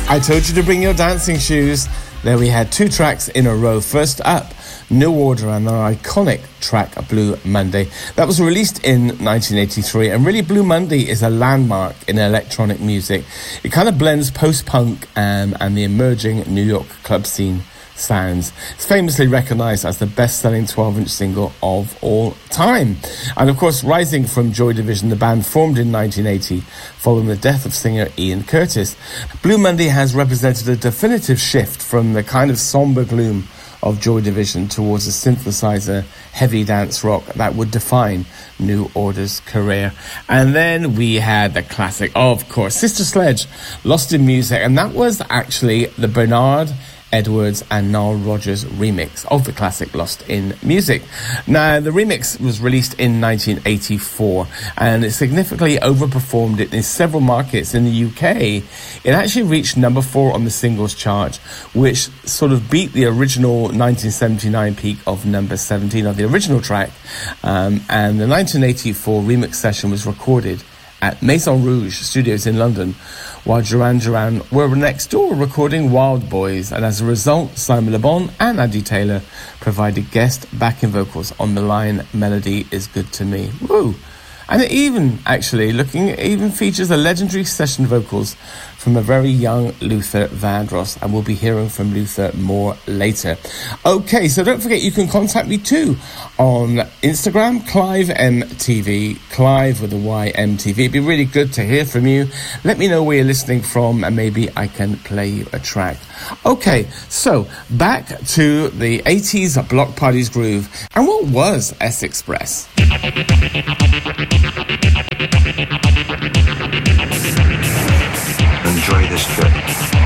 I told you to bring your dancing shoes. There we had two tracks in a row. First up, New Order and their iconic track Blue Monday. That was released in 1983, and really Blue Monday is a landmark in electronic music. It kind of blends post-punk and the emerging New York club scene sounds. It's famously recognized as the best-selling 12-inch single of all time. And of course, rising from Joy Division, the band formed in 1980 following the death of singer Ian Curtis. Blue Monday has represented a definitive shift from the kind of somber gloom of Joy Division towards a synthesizer heavy dance rock that would define New Order's career. And then we had the classic, of course, Sister Sledge, Lost in Music, and that was actually the Bernard Edwards and Nile Rodgers remix of the classic Lost in Music. Now, the remix was released in 1984 and it significantly overperformed it in several markets. In the UK, it actually reached number 4 on the singles chart, which sort of beat the original 1979 peak of number 17 of the original track. And the 1984 remix session was recorded at Maison Rouge Studios in London, while Duran Duran were next door recording Wild Boys, and as a result, Simon Le Bon and Andy Taylor provided guest backing vocals on the line Melody Is Good to Me. Woo! And it even features the legendary session vocals from a very young Luther Vandross, and we'll be hearing from Luther more later. Okay, so don't forget you can contact me too on Instagram, Clive MTV, Clive with a Y MTV. It'd be really good to hear from you. Let me know where you're listening from and maybe I can play you a track. Okay, so back to the 80s Block Parties groove. And what was S-Express? Enjoy this trip.